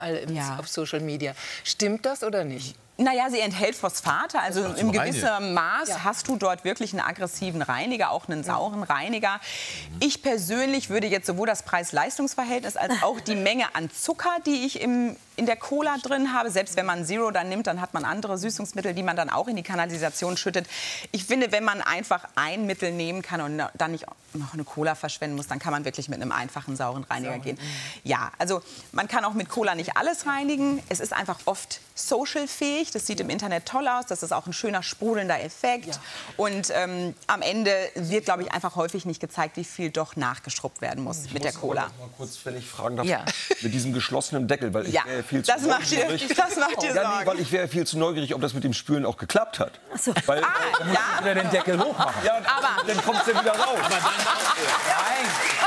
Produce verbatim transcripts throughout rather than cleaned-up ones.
Ja. Auf Social Media. Stimmt das oder nicht? Naja, sie enthält Phosphate, also in gewissem Maß ja. hast du dort wirklich einen aggressiven Reiniger, auch einen sauren Reiniger. Ich persönlich würde jetzt sowohl das Preis-Leistungs-Verhältnis als auch die Menge an Zucker, die ich im, in der Cola drin habe, selbst wenn man Zero dann nimmt, dann hat man andere Süßungsmittel, die man dann auch in die Kanalisation schüttet. Ich finde, wenn man einfach ein Mittel nehmen kann und dann nicht noch eine Cola verschwenden muss, dann kann man wirklich mit einem einfachen sauren Reiniger gehen. Ja, also man kann auch mit Cola nicht alles reinigen. Es ist einfach oft social-fähig. Das sieht im Internet toll aus. Das ist auch ein schöner, sprudelnder Effekt. Ja. Und ähm, am Ende wird, glaube ich, einfach häufig nicht gezeigt, wie viel doch nachgeschrubbt werden muss ich mit muss der Cola. Mal kurz, wenn ich fragen darf, ja. mit diesem geschlossenen Deckel, weil ich ja. wäre viel zu das macht dir, das macht dir ja, Sorgen. nee, weil ich wäre viel zu neugierig, ob das mit dem Spülen auch geklappt hat. Ach so. Weil, ah, dann muss ja. ich wieder den Deckel hochmachen. Ja, aber dann kommt es ja wieder raus. Aber dann Nein.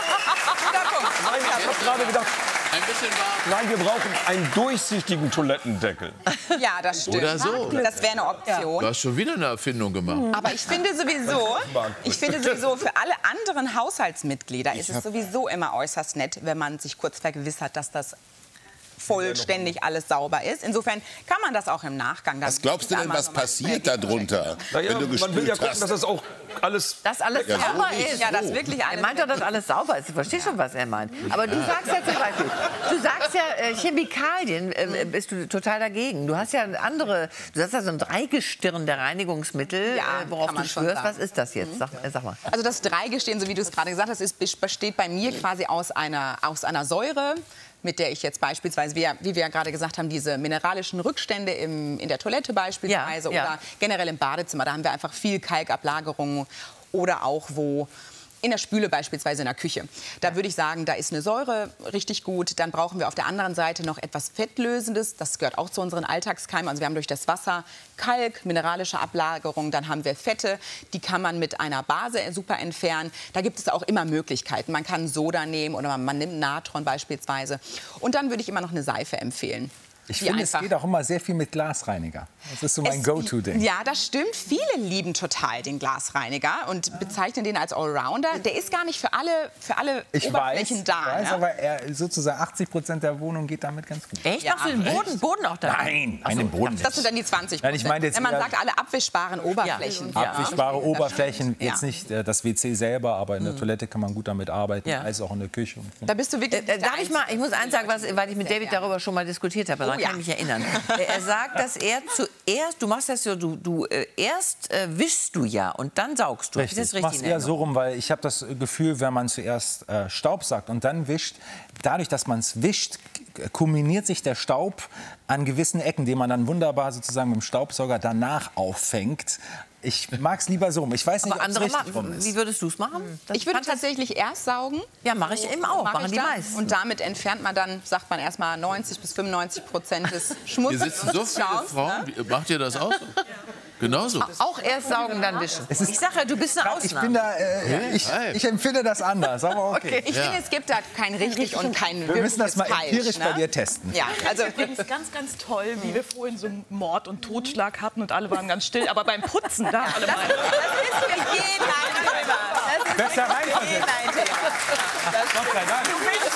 Nein, ich habe gerade gedacht, ein bisschen warm. Nein, wir brauchen einen durchsichtigen Toilettendeckel. Ja, das stimmt. Oder so. Das wäre eine Option. Du hast schon wieder eine Erfindung gemacht. Aber ich finde sowieso, ich finde sowieso für alle anderen Haushaltsmitglieder ist es sowieso immer äußerst nett, wenn man sich kurz vergewissert, dass das vollständig alles sauber ist. Insofern kann man das auch im Nachgang dann. Was glaubst du denn, was passiert darunter, naja, wenn du gespült man will ja gucken, hast? dass das auch alles... Dass alles ja, sauber so ist. Ja, das wirklich alles. Er meint doch, dass alles sauber ist. Ich verstehe schon, was er meint. Aber du sagst ja zum Beispiel, du sagst ja, äh, Chemikalien äh, bist du total dagegen. Du hast ja andere, du hast ja so ein Dreigestirn der Reinigungsmittel, ja, äh, worauf du schwörst. Was ist das jetzt? Sag, äh, sag mal. Also das Dreigestirn, so wie du es gerade gesagt hast, ist, besteht bei mir quasi aus einer, aus einer Säure, mit der ich jetzt beispielsweise, wie, wie wir ja gerade gesagt haben, diese mineralischen Rückstände im, in der Toilette beispielsweise ja, ja. oder generell im Badezimmer, da haben wir einfach viel Kalkablagerung oder auch wo in der Spüle beispielsweise in der Küche. Da würde ich sagen, da ist eine Säure richtig gut. Dann brauchen wir auf der anderen Seite noch etwas Fettlösendes. Das gehört auch zu unseren Alltagskeimen. Also wir haben durch das Wasser Kalk, mineralische Ablagerung. Dann haben wir Fette, die kann man mit einer Base super entfernen. Da gibt es auch immer Möglichkeiten. Man kann Soda nehmen oder man nimmt Natron beispielsweise. Und dann würde ich immer noch eine Seife empfehlen. Ich finde, es geht auch immer sehr viel mit Glasreiniger. Das ist so mein Go-To-Ding. Ja, das stimmt. Viele lieben total den Glasreiniger und bezeichnen den als Allrounder. Der ist gar nicht für alle, für alle ich Oberflächen weiß, da. Ich weiß, ja? aber er, sozusagen achtzig Prozent der Wohnung geht damit ganz gut. Echt? Ja, Machst du den Boden, Boden auch da? Nein, einen Boden. Das sind dann die zwanzig Prozent. Nein, ich meine jetzt Wenn man eher- sagt, alle abwischbaren Oberflächen. Ja. Abwischbare Oberflächen, Ja. jetzt nicht äh, das W C selber, aber in der Toilette kann man gut damit arbeiten, Ja. als auch in der Küche. Da bist du wirklich Äh, darf ich mal, ich muss eins sagen, was, weil ich mit David gerne. darüber schon mal diskutiert habe, daran Oh, ja. kann ich mich erinnern. Er sagt, dass er zuerst, du machst das so, du, du äh, erst äh, wischst du ja und dann saugst du. Richtig, Ist das ich mache richtig? es eher so rum, weil ich habe das Gefühl, wenn man zuerst äh, staubsaugt und dann wischt, dadurch, dass man es wischt, kombiniert sich der Staub an gewissen Ecken, den man dann wunderbar sozusagen mit dem Staubsauger danach auffängt. Ich mag es lieber so. Ich weiß nicht, Aber ob es andere richtig ma- rum ist. wie würdest du es machen? Das Ich würde fand das- tatsächlich erst saugen. Ja, mache ich eben auch. Mach Machen ich die das. meisten. Und damit entfernt man dann, sagt man erstmal neunzig bis fünfundneunzig Prozent des Schmutzes. Hier sitzen so viele Schaus, Frauen. ne? Macht ihr das auch so? Genauso. Auch erst saugen, dann wischen. Es ist- Ich sage ja, du bist eine Ich, Ausnahme. bin da, äh, ich, Nein. ich empfinde das anders, aber okay. Ich Ja. finde, es gibt da kein richtig und kein Wir müssen das mal wirkliches empirisch Falsch, bei dir testen. Ja, also Übrigens ganz, ganz toll, wie wir vorhin so einen Mord und Totschlag hatten und alle waren ganz still. Aber beim Putzen, da alle mal. das ist für jeden ein Thema. Das ist Besser für reinversetzen. jeden ein Thema. Gott sei Dank.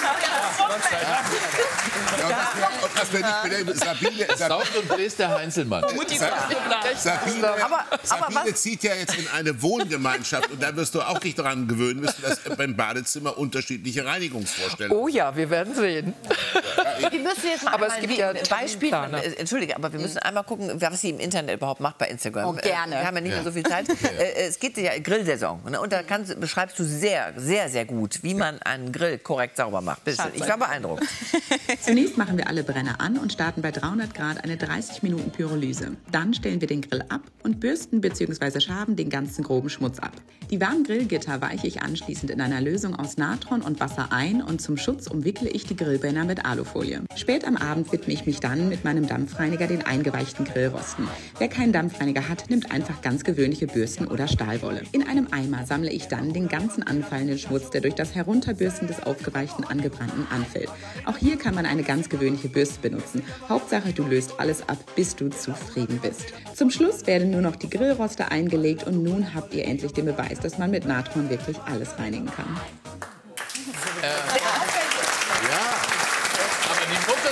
Ob das wir nicht bedenken, Sabine, Sabine, Saugt und bläst der Heinzelmann. Sabine, Aber- aber Sabine was- zieht ja jetzt in eine Wohngemeinschaft und da wirst du auch dich daran gewöhnen müssen, dass beim Badezimmer unterschiedliche Reinigungsvorstellungen. Oh ja, wir werden sehen. Die müssen jetzt mal Aber es einmal gibt wie- ja Beispiel. Terminplaner. äh, Entschuldige, aber wir müssen einmal gucken, was sie im Internet überhaupt macht bei Instagram. Oh, gerne. Äh, Wir haben ja nicht mehr so viel Zeit. Äh, Es geht ja Grillsaison. Ne? Und da kannst, beschreibst du sehr, sehr, sehr gut, wie man einen Grill korrekt sauber macht. Bitte schön. Ich war beeindruckt. Zunächst machen wir alle Brenner an und starten bei dreihundert Grad eine dreißig Minuten Pyrolyse. Dann stellen wir den Grill ab und bürsten bzw. schaben den ganzen groben Schmutz ab. Die warmen Grillgitter weiche ich anschließend in einer Lösung aus Natron und Wasser ein und zum Schutz umwickle ich die Grillbrenner mit Alufolie. Spät am Abend widme ich mich dann mit meinem Dampfreiniger den eingeweichten Grillrosten. Wer keinen Dampfreiniger hat, nimmt einfach ganz gewöhnliche Bürsten oder Stahlwolle. In einem Eimer sammle ich dann den ganzen anfallenden Schmutz, der durch das Herunterbürsten des aufgeweichten Angebrannten anfällt. Auch hier kann man eine ganz gewöhnliche Bürste benutzen. Hauptsache, du löst alles ab, bis du zufrieden bist. Zum Schluss werden nur noch die Grillroste eingelegt und nun habt ihr endlich den Beweis, dass man mit Natron wirklich alles reinigen kann. Ja, aber die Mucke da drunter.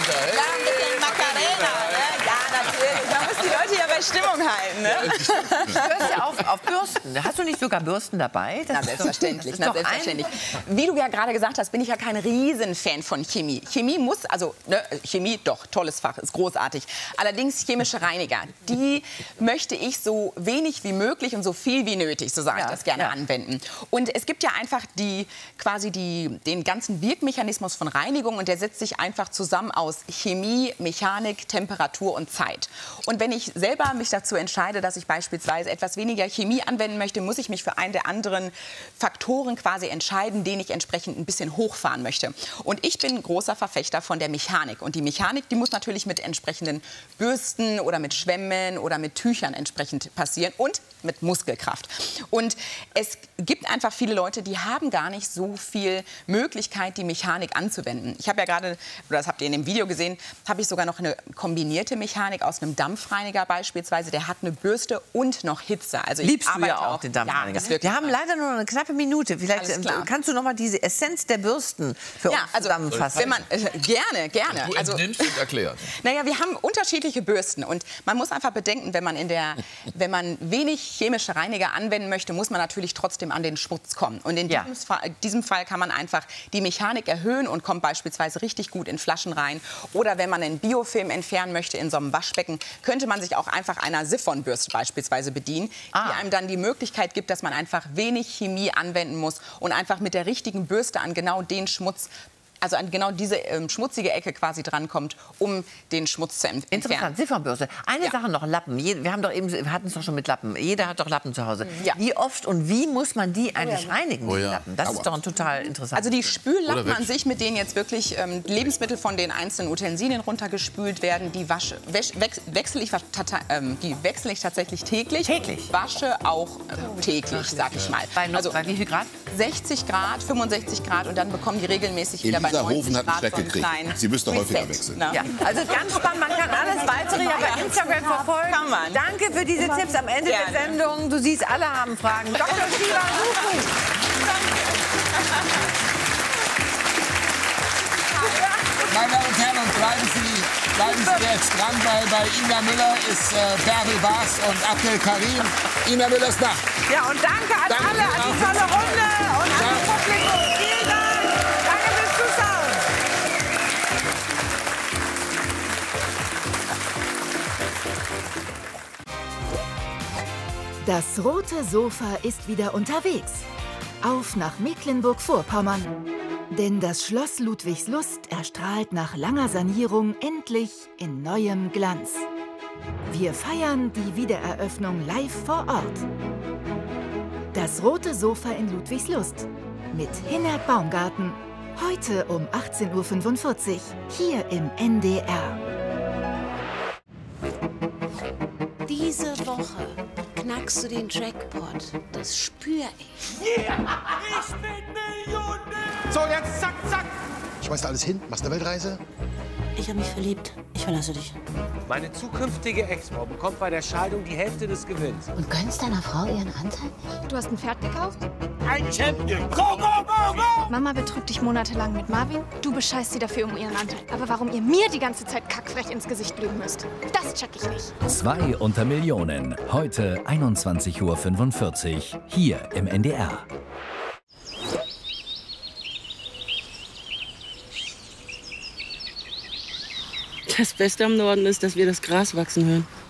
Ja, ein bisschen Macarena, ne? Ja, natürlich. Man muss die Leute ja bei Stimmung halten, ne? Du hörst ja auf, auf Bürsten. Hast du nicht sogar Bürsten dabei? Das Na, ist selbstverständlich. Doch, Na, das ist doch selbstverständlich. Wie du ja gerade gesagt hast, bin ich ja kein Riesenfan von Chemie. Chemie muss, also ne, Chemie, doch, tolles Fach, ist großartig. Allerdings chemische Reiniger, die möchte ich so wenig wie möglich und so viel wie nötig, so sage Ja, ich das gerne, ja. anwenden. Und es gibt ja einfach die, quasi die, den ganzen Wirkmechanismus von Reinigung und der setzt sich einfach zusammen aus Chemie, Mechanik, Temperatur und Zeit. Und wenn ich selber mich dazu entscheide, dass ich beispielsweise etwas weniger Chemie anwenden möchte, muss ich mich für einen der anderen Faktoren quasi entscheiden, den ich entsprechend ein bisschen hochfahren möchte. Und ich bin großer Verfechter von der Mechanik. Und die Mechanik, die muss natürlich mit entsprechenden Bürsten oder mit Schwämmen oder mit Tüchern entsprechend passieren und mit Muskelkraft. Und es gibt einfach viele Leute, die haben gar nicht so viel Möglichkeit, die Mechanik anzuwenden. Ich habe ja gerade, oder das habt ihr in dem Video gesehen, habe ich sogar noch eine kombinierte Mechanik aus einem Dampfreiniger beispielsweise. Der hat eine Bürste und noch Hitze. Also ich Liebst du arbeite ja auch den Dampfreiniger. Ja, ist wirklich Wir haben leider nur eine knappe Minute. Vielleicht Alles klar. kannst du noch mal diese Essenz der Bürsten für ja, uns also, zusammenfassen. wenn man, äh, gerne, gerne. Du Also, entnimmst und erklärst. naja, wir haben unterschiedliche Bürsten und man muss einfach bedenken, wenn man, in der, wenn man wenig chemische Reiniger anwenden möchte, muss man natürlich trotzdem an den Schmutz kommen. Und in Ja. diesem, Fall, diesem Fall kann man einfach die Mechanik erhöhen und kommt beispielsweise richtig gut in Flaschen rein. Oder wenn man einen Biofilm entfernen möchte in so einem Waschbecken, könnte man sich auch einfach einer Siphonbürste beispielsweise bedienen, Ah. die einem dann die Möglichkeit gibt, dass man einfach wenig Chemie anwenden muss und einfach mit der richtigen Bürste an genau den Schmutz, also an genau diese ähm, schmutzige Ecke quasi drankommt, um den Schmutz zu entfernen. Interessant, Siphonbürste. Eine Ja. Sache noch, Lappen. Je- Wir haben doch eben, wir hatten es doch schon mit Lappen. Jeder hat doch Lappen zu Hause. Ja. Wie oft und wie muss man die eigentlich reinigen, Oh die ja. Lappen? Das ist doch ein total interessant. Also die Spüllappen Oder weg. an sich, mit denen jetzt wirklich ähm, Lebensmittel von den einzelnen Utensilien runtergespült werden, die, wasche, wäsch, wech, wechsle ich, tata- ähm, die wechsle ich tatsächlich täglich. Täglich? Wasche auch ähm, täglich, sag ich mal. bei, Also bei wie viel Grad? sechzig Grad, fünfundsechzig Grad und dann bekommen die regelmäßig wieder bei Elisa neunzig Hofen hat einen Grad Schreck so einen gekriegt. kleinen Sie müsste häufiger Reset, wechseln. ne? Ja, also ganz spannend. Man kann alles weitere ja bei Instagram verfolgen. Kann man. Danke für diese Tipps am Ende Gerne. der Sendung. Du siehst, alle haben Fragen. Doktor Shiva Rufu. Meine Damen und Herren, und bleiben Sie, bleiben Sie jetzt dran, weil bei Ina Müller ist äh, Bärbel Baas und Abdel Karim. Ina Müllers Nacht. Ja, und danke an Danke alle, an die auch. tolle Runde und an das Publikum. Vielen Dank. Danke fürs Zuschauen. Das rote Sofa ist wieder unterwegs. Auf nach Mecklenburg-Vorpommern. Denn das Schloss Ludwigslust erstrahlt nach langer Sanierung endlich in neuem Glanz. Wir feiern die Wiedereröffnung live vor Ort. Das rote Sofa in Ludwigslust mit Hinnerk Baumgarten. Heute um achtzehn Uhr fünfundvierzig hier im N D R. Diese Woche knackst du den Jackpot. Das spür ich. Yeah! Ich bin Millionär! So, jetzt zack, zack! Schmeißt alles hin, machst eine Weltreise. Ich habe mich verliebt. Ich verlasse dich. Meine zukünftige Ex-Frau bekommt bei der Scheidung die Hälfte des Gewinns. Und gönnst deiner Frau ihren Anteil nicht? Du hast ein Pferd gekauft? Ein Champion! Go, go, go, go! Mama betrügt dich monatelang mit Marvin. Du bescheißt sie dafür um ihren Anteil. Aber warum ihr mir die ganze Zeit kackfrech ins Gesicht lügen müsst, das check ich nicht. Zwei unter Millionen. Heute einundzwanzig Uhr fünfundvierzig. Hier im N D R. Das Beste am Norden ist, dass wir das Gras wachsen hören.